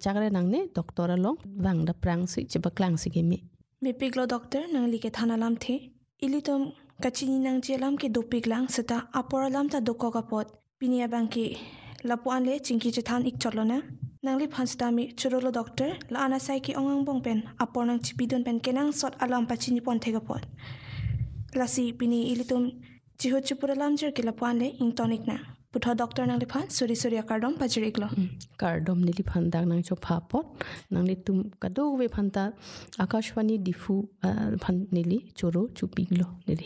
chakre nangne doktor along wang da prang si chebaklang si gemi Mipiglo doktor nang like thanalam the ilitom kachini nang jelam ke dopiglang seta aporalam ta doko kapot pinia bangki lapuan le chingki chethan ik cholona nangli phanstami churolo doktor la ana sai ki ongang bong pen apor nang chipidon pen kenang sot alam pachini pon thegapot lasi pini ilitum chiho chupuralam jer ke lapuan le ing tonic na putho doktor nangli phan suri suri akardom pajriklo kardom nili phan dak nang chok phapot nangli tum kadu we phan ta akashwani difu phan nili choro chupiglo nili